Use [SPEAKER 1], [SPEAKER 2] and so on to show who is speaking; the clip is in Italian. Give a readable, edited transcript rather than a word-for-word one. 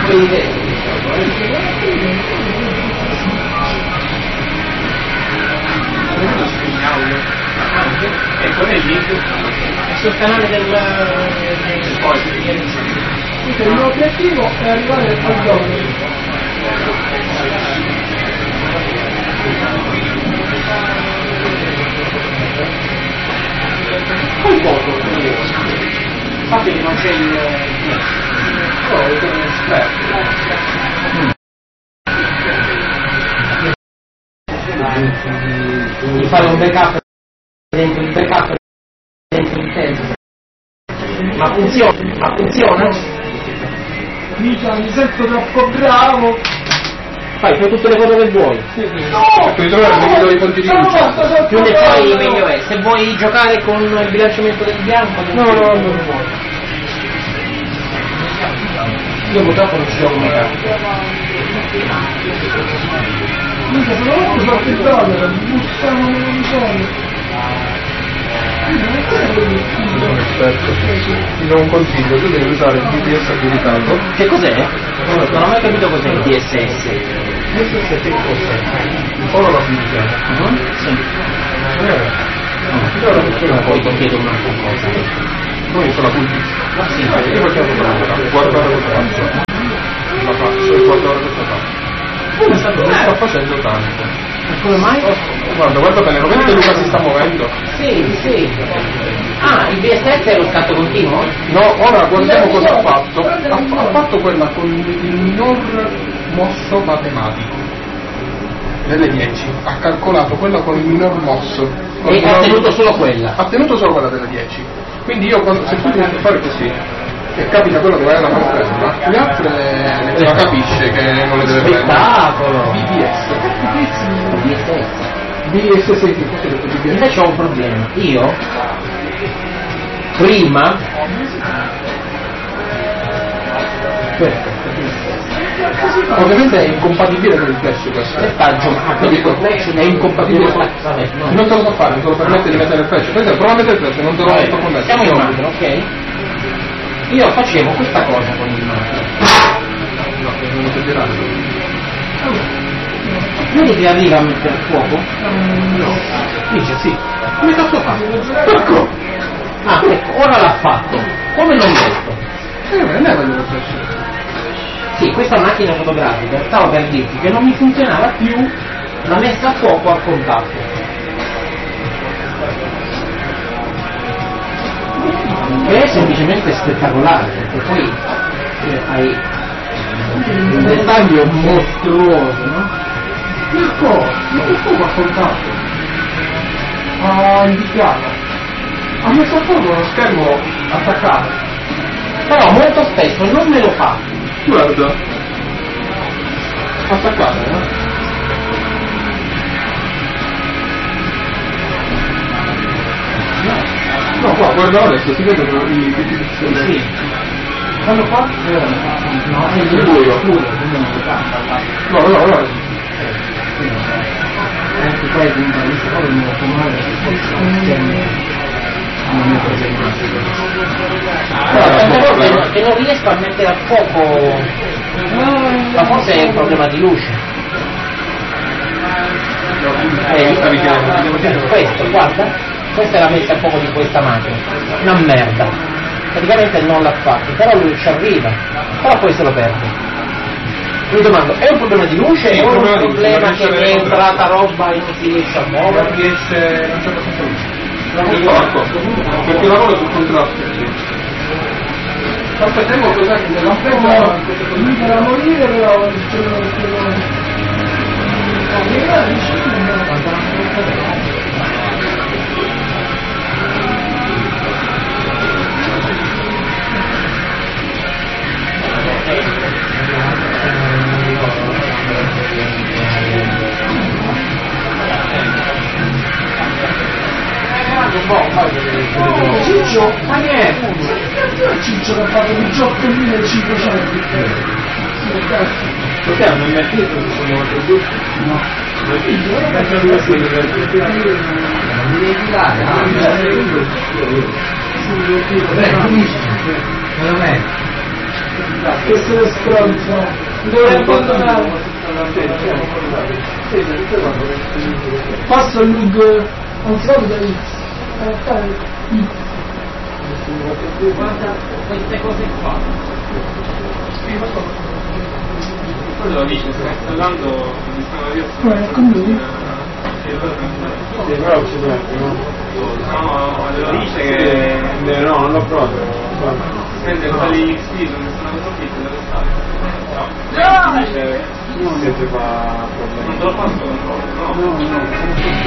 [SPEAKER 1] Ecco, vedi? Sul canale del
[SPEAKER 2] il mio obiettivo è arrivare al giorno.
[SPEAKER 1] Poi poco, infatti non c'è il di fare un backup dentro il backup dentro il tempo. Ma funziona?
[SPEAKER 2] Mi sento troppo bravo.
[SPEAKER 1] Fai tutte le cose che vuoi.
[SPEAKER 2] No!
[SPEAKER 3] Puoi trovare dei migliori punti di luce.
[SPEAKER 1] Più ne fai meglio è. Se vuoi giocare con il bilanciamento del bianco,
[SPEAKER 2] No, non vuoi.
[SPEAKER 1] Io purtroppo non ci gioco mai tanto.
[SPEAKER 2] Mica, sono molto particolare, mi bussano le
[SPEAKER 3] Non esperto. Ti do un consiglio, tu devi usare il DPS abilitato.
[SPEAKER 1] Che cos'è? Non ho mai capito cos'è il DSS.
[SPEAKER 3] DPS che cos'è? Solo la fisica.
[SPEAKER 1] Sì.
[SPEAKER 3] Allora funziona
[SPEAKER 1] Poi
[SPEAKER 3] poi.
[SPEAKER 1] ti chiedo un'altra cosa.
[SPEAKER 3] Noi sono cultisti.
[SPEAKER 1] Sì,
[SPEAKER 3] Io facciamo guardare cosa faccio. La faccio e guardare cosa faccio.
[SPEAKER 1] come sta
[SPEAKER 3] Sto facendo tanto.
[SPEAKER 1] Come mai?
[SPEAKER 3] Guarda bene, lo vedi che Luca si sta muovendo?
[SPEAKER 1] Sì. Ah, il DSS è lo scatto continuo?
[SPEAKER 3] No, ora guardiamo cosa ha fatto. Ha fatto quella con il minor mosso matematico delle 10. Ha calcolato quella con il minor mosso.
[SPEAKER 1] E ha tenuto solo quella.
[SPEAKER 3] Ha tenuto solo quella delle 10. Quindi io se tu devi fare così e capita quello che vai alla mano prima, le altre la capisce che non le deve prendere.
[SPEAKER 1] Spettacolo!
[SPEAKER 3] BS 6, cosa hai detto BS?
[SPEAKER 1] Invece ho un problema. Io prima
[SPEAKER 3] ovviamente è incompatibile con il flash questo.
[SPEAKER 1] è incompatibile con la
[SPEAKER 3] Non te lo so fare, non te lo permette di mettere il flash. Per esempio, prova a mettere il flash, non te lo sto permettendo.
[SPEAKER 1] Siamo in macchina, ok? Io facevo questa cosa con il macchina.
[SPEAKER 3] No, non lo capirà.
[SPEAKER 1] Vedi che arriva a mettere il fuoco?
[SPEAKER 3] No.
[SPEAKER 1] Dice sì.
[SPEAKER 3] Come cazzo fa? Ecco!
[SPEAKER 1] Ah, ecco, ora l'ha fatto. Come l'ho detto?
[SPEAKER 3] Non è quello il flash.
[SPEAKER 1] Sì, questa macchina fotografica, stavo per dirti che non mi funzionava più la messa a fuoco al contatto. Che è semplicemente spettacolare, perché poi hai un dettaglio mostruoso, no?
[SPEAKER 2] Mirko, ma che fuoco ha contatto? Ha indicato. Ha messo a fuoco lo schermo attaccato.
[SPEAKER 1] Però molto spesso non me lo fa.
[SPEAKER 3] Guarda. Attaccato, no? No, qua, guarda adesso, si vedono i
[SPEAKER 1] Sì.
[SPEAKER 2] Quando fa?
[SPEAKER 1] No, è
[SPEAKER 3] il buio. No.
[SPEAKER 1] Anche poi comunque questa cosa mi fa male che non riesco a mettere a fuoco, ma forse è un problema di luce. Questo, guarda, questa è la messa a fuoco di questa macchina, una merda, praticamente non l'ha fatto, però lui ci arriva, però poi se lo perde. Mi domando, è un problema di luce o un problema che è entrata roba e non si riesce a muovere?
[SPEAKER 3] Non c'è abbastanza luce. Perché lavoro sul contrasto. Aspettiamo cos'è che non
[SPEAKER 2] Mica da morire però Ciccio, ma niente! Ciccio che ha fatto 18.500.
[SPEAKER 3] perché non mi ha chiesto se sono due?
[SPEAKER 2] No.
[SPEAKER 3] Non mi devi tirare, non è.
[SPEAKER 2] Che se ne stronza. Deve abbandonare. Passa il lug. Non si va da X.
[SPEAKER 4] Guarda queste cose qua. Quello lo dice, sta installando il sistema di
[SPEAKER 2] Con lui.
[SPEAKER 5] Sì, però ci no?
[SPEAKER 4] No, lo dice che
[SPEAKER 5] No, non l'ho provato.
[SPEAKER 4] prende tali XP, non sono andato qui, dove sta? No! Dice,
[SPEAKER 5] Non che ti fa
[SPEAKER 4] non
[SPEAKER 5] problemi.
[SPEAKER 4] te lo faccio, no.
[SPEAKER 5] No, no.